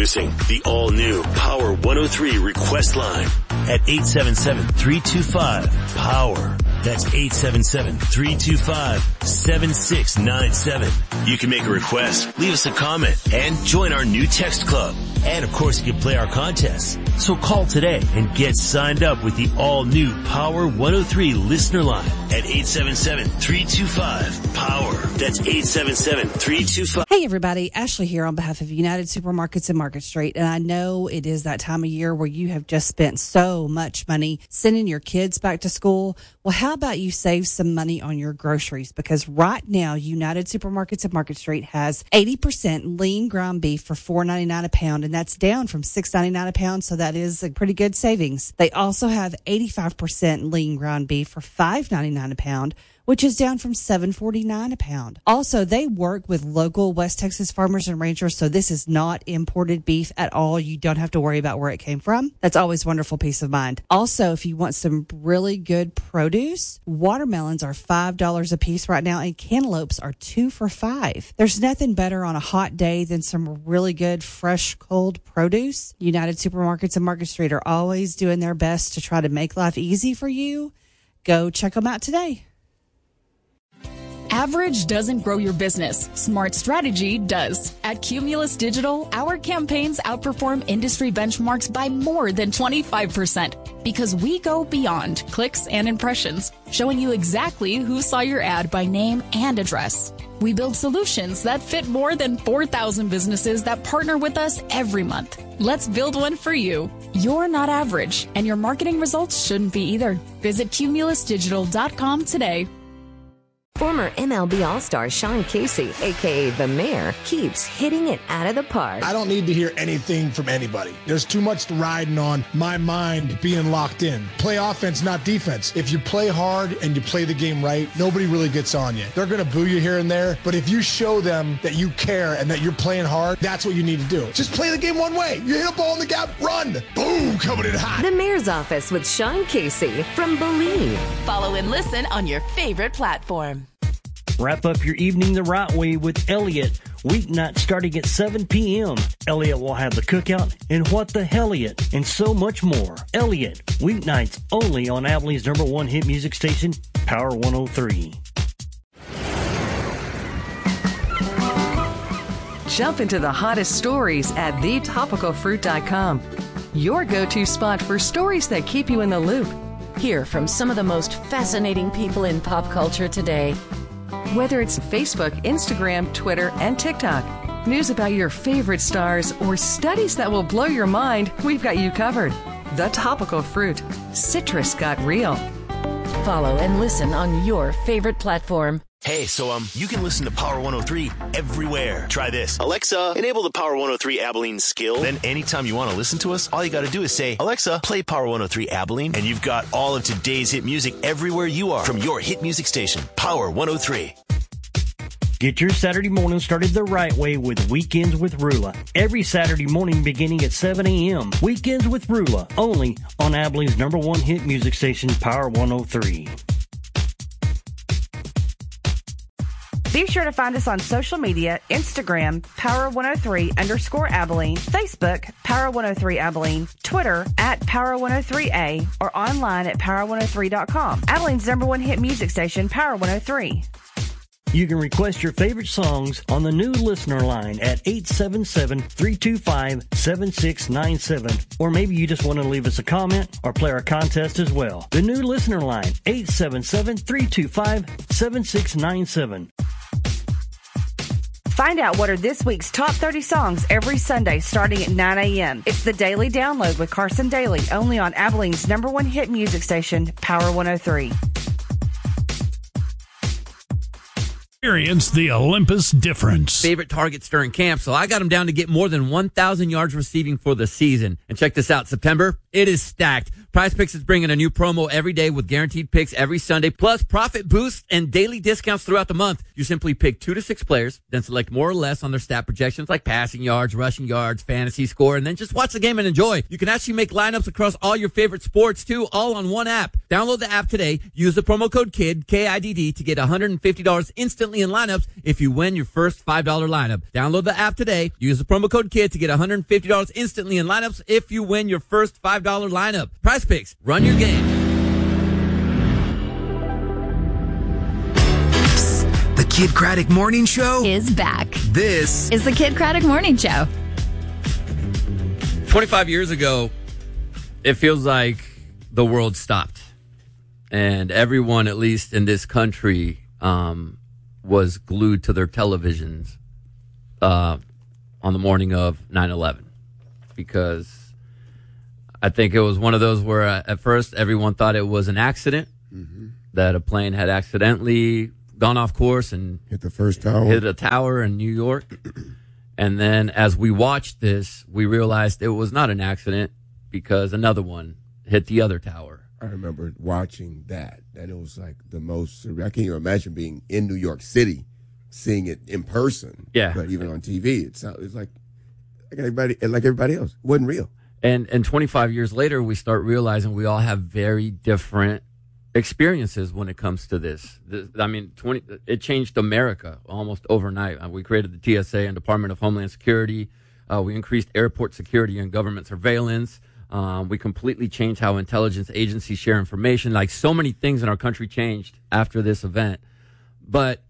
Introducing the all-new Power 103 request line at 877-325-POWER. That's 877-325-7697. You can make a request, leave us a comment, and join our new text club. And of course, you can play our contests. So call today and get signed up with the all-new Power 103 listener line at 877-325-POWER. That's 877-325. Hey everybody, Ashley here on behalf of United Supermarkets and Market Street. And I know it is that time of year where you have just spent so much money sending your kids back to school. Well, how about you save some money on your groceries? Because right now, United Supermarkets and Market Street has 80% lean ground beef for $4.99 a pound, and that's down from $6.99 a pound, so that is a pretty good savings. They also have 85% lean ground beef for $5.99 a pound, which is down from $7.49 a pound. Also, they work with local West Texas farmers and ranchers, so this is not imported beef at all. You don't have to worry about where it came from. That's always wonderful peace of mind. Also, if you want some really good produce, watermelons are $5 a piece right now, and cantaloupes are 2 for $5. There's nothing better on a hot day than some really good, fresh, cold produce. United Supermarkets and Market Street are always doing their best to try to make life easy for you. Go check them out today. Average doesn't grow your business. Smart strategy does. At Cumulus Digital, our campaigns outperform industry benchmarks by more than 25% because we go beyond clicks and impressions, showing you exactly who saw your ad by name and address. We build solutions that fit more than 4,000 businesses that partner with us every month. Let's build one for you. You're not average, and your marketing results shouldn't be either. Visit cumulusdigital.com today. Former MLB All-Star Sean Casey, a.k.a. The Mayor, keeps hitting it out of the park. I don't need to hear anything from anybody. There's too much riding on my mind being locked in. Play offense, not defense. If you play hard and you play the game right, nobody really gets on you. They're going to boo you here and there, but if you show them that you care and that you're playing hard, that's what you need to do. Just play the game one way. You hit a ball in the gap, run. Boom, coming in hot. The Mayor's Office with Sean Casey from Believe. Follow and listen on your favorite platform. Wrap up your evening the right way with Elliot. Weeknight starting at 7 p.m. Elliot will have the cookout and What the Helliot and so much more. Elliot, weeknights only on Abilene's #1 hit music station, Power 103. Jump into the hottest stories at thetopicalfruit.com. Your go-to spot for stories that keep you in the loop. Hear from some of the most fascinating people in pop culture today. Whether it's Facebook, Instagram, Twitter, and TikTok, news about your favorite stars, or studies that will blow your mind, we've got you covered. The Topical Fruit. Citrus got real. Follow and listen on your favorite platform. Hey, so you can listen to Power 103 everywhere. Try this. Alexa, enable the Power 103 Abilene skill. Then anytime you want to listen to us, all you got to do is say, Alexa, play Power 103 Abilene, and you've got all of today's hit music everywhere you are from your hit music station, Power 103. Get your Saturday morning started the right way with Weekends with Rula. Every Saturday morning beginning at 7 a.m. Weekends with Rula, only on Abilene's #1 hit music station, Power 103. Be sure to find us on social media, Instagram, Power103_Abilene, Facebook, Power103 Abilene, Twitter, @Power103A, or online at Power103.com. Abilene's #1 hit music station, Power 103. You can request your favorite songs on the new listener line at 877-325-7697. Or maybe you just want to leave us a comment or play our contest as well. The new listener line, 877-325-7697. Find out what are this week's top 30 songs every Sunday starting at 9 a.m. It's the Daily Download with Carson Daly, only on Abilene's #1 hit music station, Power 103. Experience the Olympus difference. Favorite targets during camp, so I got him down to get more than 1,000 yards receiving for the season. And check this out, September, it is stacked. Prize Picks is bringing a new promo every day with guaranteed picks every Sunday, plus profit boosts and daily discounts throughout the month. You simply pick 2 to 6 players, then select more or less on their stat projections like passing yards, rushing yards, fantasy score, and then just watch the game and enjoy. You can actually make lineups across all your favorite sports, too, all on one app. Download the app today. Use the promo code KIDD, K-I-D-D, to get $150 instantly in lineups if you win your first $5 lineup. Download the app today. Use the promo code KIDD to get $150 instantly in lineups if you win your first $5 lineup. Prize Picks. Run your game. The Kid Craddock Morning Show is back. This is the Kid Craddock Morning Show. 25 years ago, it feels like the world stopped. And everyone, at least in this country, was glued to their televisions on the morning of 9/11. Because I think it was one of those where at first everyone thought it was an accident, that a plane had accidentally gone off course and hit the first tower, hit a tower in New York. And then as we watched this, we realized it was not an accident because another one hit the other tower. I remember watching that, and it was like the most, I can't even imagine being in New York City, seeing it in person. Yeah. But even on TV, it's like everybody else. It wasn't real. And 25 years later, we start realizing we all have very different experiences when it comes to this. It changed America almost overnight. We created the TSA and Department of Homeland Security. We increased airport security and government surveillance. We completely changed how intelligence agencies share information. Like, so many things in our country changed after this event. But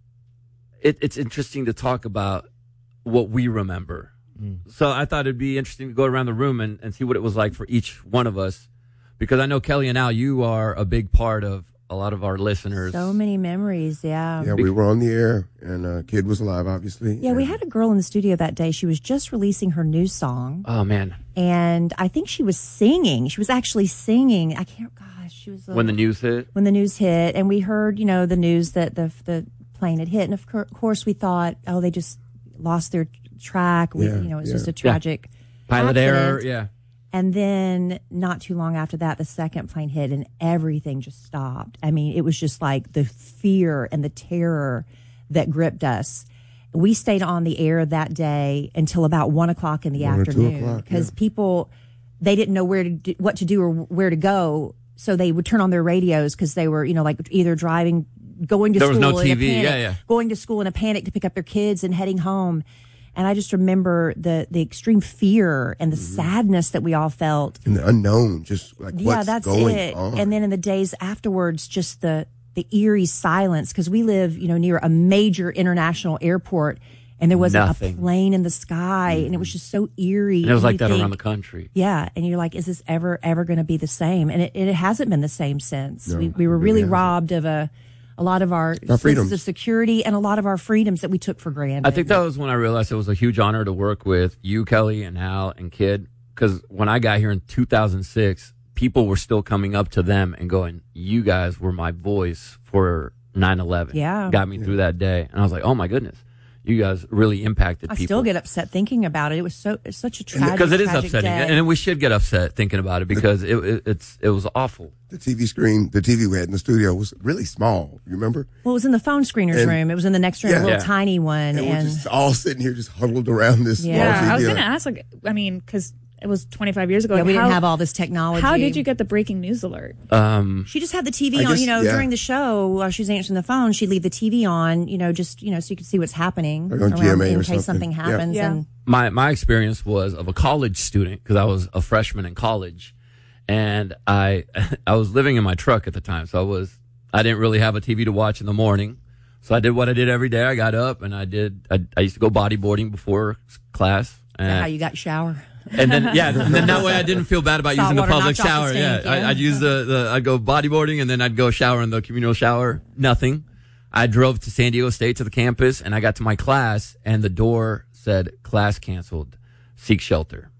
it's interesting to talk about what we remember. So I thought it'd be interesting to go around the room and see what it was like for each one of us. Because I know, Kelly and Al, you are a big part of a lot of our listeners. So many memories, yeah. Yeah, we were on the air, and Kid was alive, obviously. Yeah, we had a girl in the studio that day. She was just releasing her new song. Oh, man. And I think she was singing. She was actually singing. She was... When the news hit? When the news hit. And we heard, the news that the plane had hit. And, of course, we thought, oh, they just lost their track. It was just a tragic pilot error, yeah. And then not too long after that, the second plane hit and everything just stopped. I mean, it was just like the fear and the terror that gripped us. We stayed on the air that day until about 1 o'clock in the afternoon because people, they didn't know what to do or where to go. So they would turn on their radios because they were, either driving, going to there school was no in TV. a panic, going to school in a panic to pick up their kids and heading home. And I just remember the extreme fear and the sadness that we all felt. And the unknown, just like what's going on. And then in the days afterwards, just the eerie silence, because we live, near a major international airport, and there wasn't a plane in the sky, and it was just so eerie. And it was like that around the country. Yeah, and you're like, is this ever going to be the same? And it hasn't been the same since. No, we were really robbed of a lot of our senses of security and a lot of our freedoms that we took for granted. I think that was when I realized it was a huge honor to work with you, Kelly, and Hal and Kid, because when I got here in 2006, people were still coming up to them and going, you guys were my voice for 9/11. Yeah. Got me through that day. And I was like, oh, my goodness. You guys really impacted people. I still get upset thinking about it. It was it's such a tragic, because it is tragic upsetting, day. and we should get upset thinking about it because it was awful. The TV screen, the TV we had in the studio was really small. You remember? Well, it was in the phone screener's room. It was in the next room, a little tiny one, and we're just all sitting here, just huddled around this. Yeah, small TV. I was going to ask, because it was 25 years ago. Yeah, we didn't have all this technology. How did you get the breaking news alert? She just had the TV on, during the show while she was answering the phone, she'd leave the TV on, so you could see what's happening like on GMA in case something happens. Yeah. And my experience was of a college student, because I was a freshman in college, and I was living in my truck at the time, so I didn't really have a TV to watch in the morning. So I did what I did every day. I got up and I used to go bodyboarding before class. Is that how you got shower? And then that way I didn't feel bad about using the public shower. I'd use I'd go bodyboarding and then I'd go shower in the communal shower. Nothing. I drove to San Diego State to the campus and I got to my class and the door said class canceled. Seek shelter.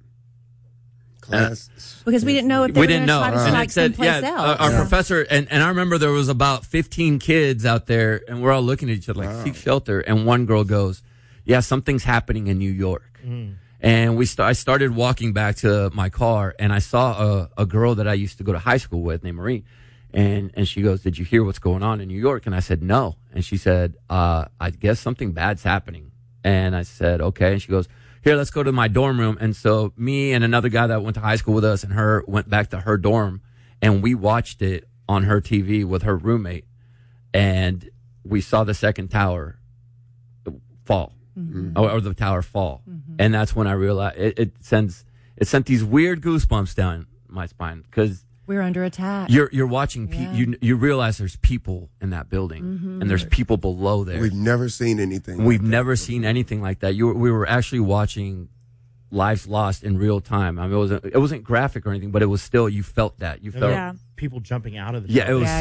Because we didn't know if they were going to try to strike someplace else. Our professor, and I remember there was about 15 kids out there and we're all looking at each other like seek shelter. And one girl goes, yeah, something's happening in New York. And I started walking back to my car, and I saw a girl that I used to go to high school with named Marie. And she goes, "Did you hear what's going on in New York?" And I said, "No." And she said, "I guess something bad's happening." And I said, "Okay." And she goes, "Here, let's go to my dorm room." And so me and another guy that went to high school with us and her went back to her dorm, and we watched it on her TV with her roommate. And we saw the second tower fall, or the tower fall. And that's when I realized it sent these weird goosebumps down my spine, because we're under attack. You're watching. You realize there's people in that building, and there's people below there. We've never seen anything. We've never seen anything like that. We were actually watching lives lost in real time. I mean, it wasn't graphic or anything, but it was still, you felt that. You felt people jumping out of the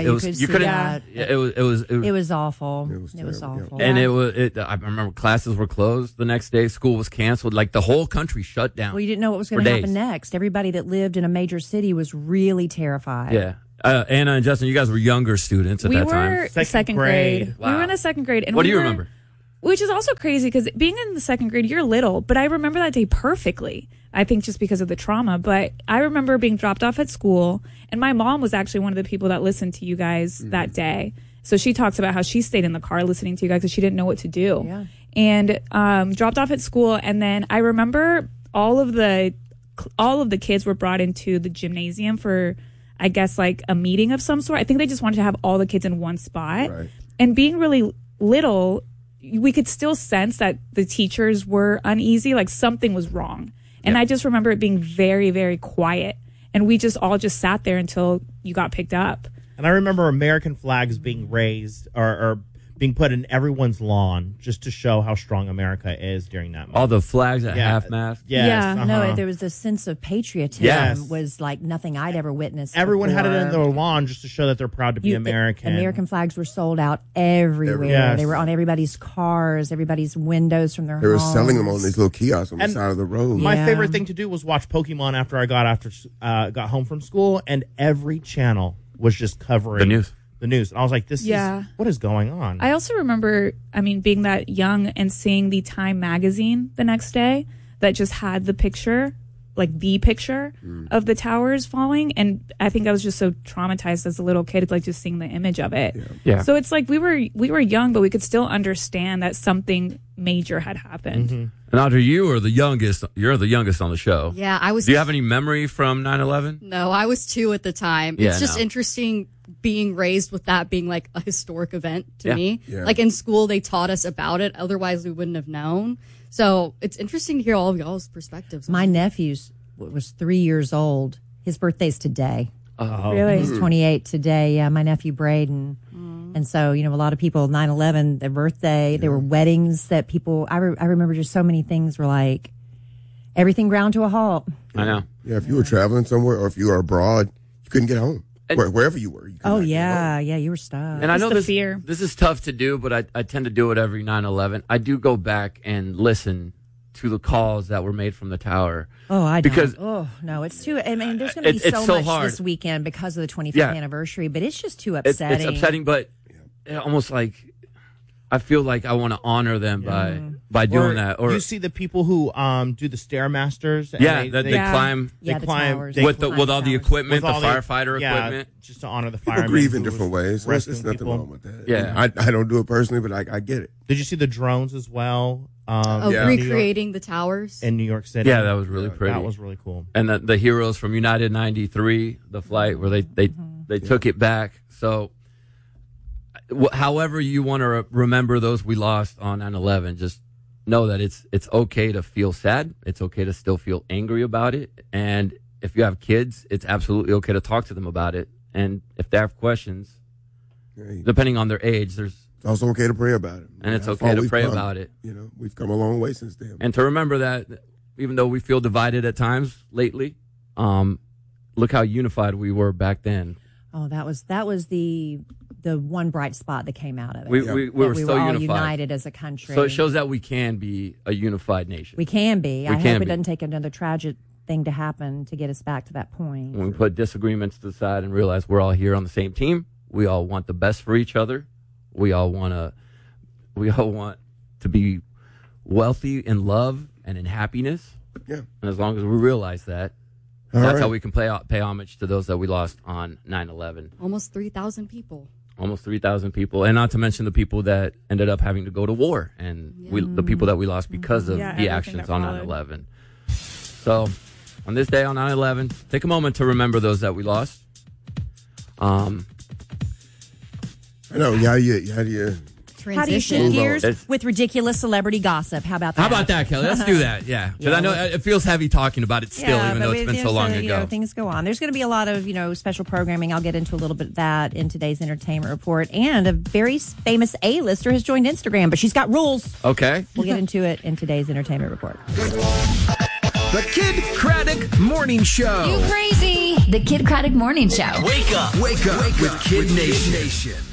it was awful. It was awful. And I remember classes were closed the next day. School was canceled. Like the whole country shut down. Well, you didn't know what was going to happen next. Everybody that lived in a major city was really terrified. Yeah. Anna and Justin, you guys were younger students at that time. We were second grade. Wow. We were in the second grade. And what do you remember? Which is also crazy, because being in the second grade, you're little, but I remember that day perfectly. I think just because of the trauma, but I remember being dropped off at school, and my mom was actually one of the people that listened to you guys that day. So she talks about how she stayed in the car listening to you guys because she didn't know what to do. Yeah. And dropped off at school, and then I remember all of the kids were brought into the gymnasium for, I guess, like a meeting of some sort. I think they just wanted to have all the kids in one spot. Right. And being really little, we could still sense that the teachers were uneasy, like something was wrong. And I just remember it being very, very quiet. And we just all just sat there until you got picked up. And I remember American flags being raised or being put in everyone's lawn just to show how strong America is during that moment. All the flags at half-mast. Yes, no, there was this sense of patriotism was like nothing I'd ever witnessed. Everyone before. had it in their lawn just to show that they're proud to be American. American flags were sold out everywhere. Yes. They were on everybody's cars, everybody's windows from their They were homes. selling them on these little kiosks on the side of the road. My favorite thing to do was watch Pokemon after I got home from school, and every channel was just covering the news. And I was like, this is, what is going on? I also remember, being that young and seeing the Time magazine the next day that just had the picture, like the picture of the towers falling. And I think I was just so traumatized as a little kid, like just seeing the image of it. Yeah. So it's like we were young, but we could still understand that something major had happened. And Audrey, you are the youngest. You're the youngest on the show. Yeah, I was. Do you have any memory from 9/11? No, I was 2 at the time. Yeah, it's just interesting being raised with that being like a historic event to me. Yeah. Like in school, they taught us about it. Otherwise, we wouldn't have known. So it's interesting to hear all of y'all's perspectives. My nephew was 3 years old. His birthday's today. Oh, really? He's 28 today. Yeah, my nephew Braden. And so, a lot of people, 9/11, their birthday, there were weddings that people, I remember just so many things were like, everything ground to a halt. I know. Yeah, if you were traveling somewhere or if you were abroad, you couldn't get home. Wherever you were. You you were stuck. And I know the this, fear. This is tough to do, but I tend to do it every 9/11. I do go back and listen to the calls that were made from the tower. Oh, I don't. Because no, it's too. I mean, there's going to be it's so so much hard. this weekend because of the 25th anniversary, but it's just too upsetting. It's upsetting, but almost like I feel like I want to honor them by doing that. Or you see the people who do the Stairmasters. And they climb. They climb with all the equipment, with all the firefighter equipment, just to honor the People firemen. grieve in different ways. So there's nothing people. wrong with that. Yeah. I don't do it personally, but I get it. Did you see the drones as well? Recreating the towers in New York City. Yeah, that was really pretty. That was really cool. And the heroes from United 93, the flight where they took it back. So however you want to remember those we lost on 9/11, just know that it's okay to feel sad. It's okay to still feel angry about it. And if you have kids, it's absolutely okay to talk to them about it. And if they have questions, depending on their age, it's also okay to pray about it. And it's okay to pray about it. We've come a long way since then. And to remember that even though we feel divided at times lately, look how unified we were back then. Oh, that was the one bright spot that came out of it. We were so all unified as a country. So it shows that we can be a unified nation. We can be. I hope it doesn't take another tragic thing to happen to get us back to that point. When we put disagreements to the side and realize we're all here on the same team, we all want the best for each other. We all want to be wealthy in love and in happiness. Yeah. And as long as we realize that, that's how we can pay homage to those that we lost on 9/11. Almost 3,000 people. Almost 3,000 people, and not to mention the people that ended up having to go to war, and the people that we lost because of the actions on 9/11. So, on this day on 9/11, take a moment to remember those that we lost. I know. How do you How do you shift gears with ridiculous celebrity gossip? How about that? How about that, Kelly? Let's do that. Yeah, because I know it feels heavy talking about it still, even though it's been so long ago. Things go on. There's going to be a lot of special programming. I'll get into a little bit of that in today's entertainment report. And a very famous A-lister has joined Instagram, but she's got rules. Okay, we'll get into it in today's entertainment report. The Kid Craddock Morning Show. You crazy? The Kid Craddock Morning Show. Wake up with Kid Nation.